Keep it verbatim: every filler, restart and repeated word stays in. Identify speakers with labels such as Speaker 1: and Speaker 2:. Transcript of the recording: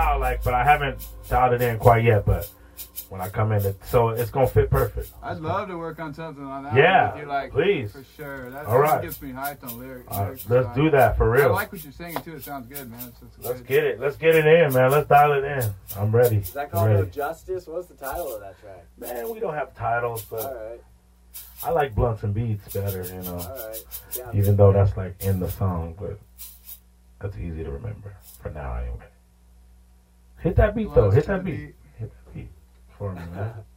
Speaker 1: now, like, but I haven't dialed it in quite yet. But when I come in, it, so it's gonna fit perfect.
Speaker 2: I'd love to work on something on that.
Speaker 1: Yeah,
Speaker 2: with you, like,
Speaker 1: please.
Speaker 2: For sure. That,
Speaker 1: All right.
Speaker 2: that gets me hyped on lyrics.
Speaker 1: Uh,
Speaker 2: lyrics
Speaker 1: let's
Speaker 2: side.
Speaker 1: do that for real.
Speaker 2: I like what you're singing too. It sounds good, man. It's, it's
Speaker 1: Let's
Speaker 2: good.
Speaker 1: get it. Let's get it in, man. Let's dial it in. I'm ready.
Speaker 3: Is that
Speaker 1: I'm
Speaker 3: called
Speaker 1: ready.
Speaker 3: No Justice? What's the title of that track?
Speaker 1: Man, we don't have titles, but
Speaker 3: All right.
Speaker 1: I like blunts and beats better, you know.
Speaker 3: All right. Yeah,
Speaker 1: Even though that's like in the song, but that's easy to remember for now anyway. Hit that beat though.
Speaker 2: Blunts
Speaker 1: Hit
Speaker 2: to
Speaker 1: that
Speaker 2: the
Speaker 1: beat.
Speaker 2: beat.
Speaker 1: Hit that beat for me, man.